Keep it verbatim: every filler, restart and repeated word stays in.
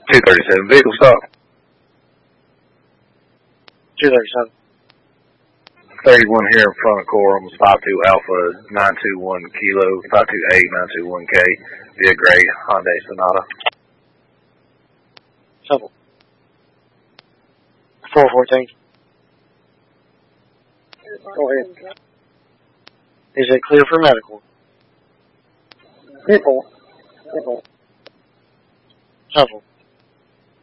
two thirty-seven, vehicle stop. two thirty-seven. thirty-one here in front of Corum, five two Alpha, nine two one Kilo, five two A, nine two one K, via gray Hyundai Sonata. Simple. four fourteen. Go ahead. Is it clear for medical? People. People. Simple.